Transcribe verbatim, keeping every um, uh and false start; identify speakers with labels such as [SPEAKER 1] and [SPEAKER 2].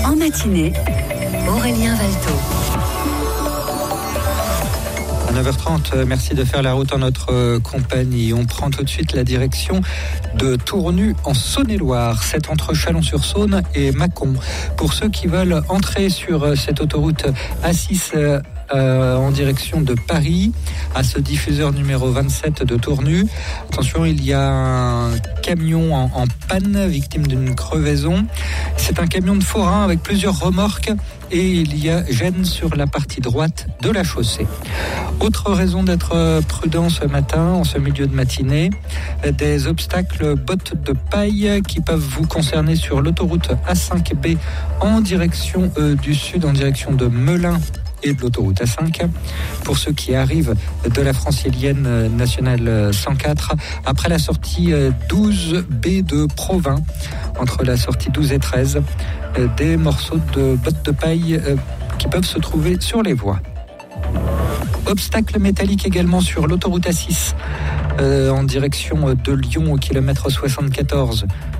[SPEAKER 1] En matinée, Aurélien Valto.
[SPEAKER 2] À neuf heures trente, merci de faire la route en notre compagnie. On prend tout de suite la direction de Tournu en Saône-et-Loire. C'est entre Chalon-sur-Saône et Mâcon. Pour ceux qui veulent entrer sur cette autoroute A six euh, en direction de Paris, à ce diffuseur numéro vingt-sept de Tournu, attention, il y a un camion en, en panne, victime d'une crevaison. C'est un camion de forain avec plusieurs remorques et il y a gêne sur la partie droite de la chaussée. Autre raison d'être prudent ce matin, en ce milieu de matinée, des obstacles bottes de paille qui peuvent vous concerner sur l'autoroute A cinq B en direction euh, du sud, en direction de Melun et de l'autoroute A cinq. Pour ceux qui arrivent de la francilienne nationale cent quatre, après la sortie douze B de Provins, entre la sortie douze et treize, des morceaux de bottes de paille qui peuvent se trouver sur les voies. Obstacle métallique également sur l'autoroute A six euh, en direction de Lyon au kilomètre soixante-quatorze.